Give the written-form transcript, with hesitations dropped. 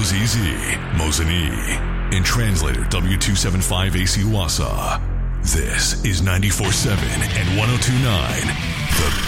MZZ, Mozani, and translator W275AC Wasa. This is 94.7 and 102.9, The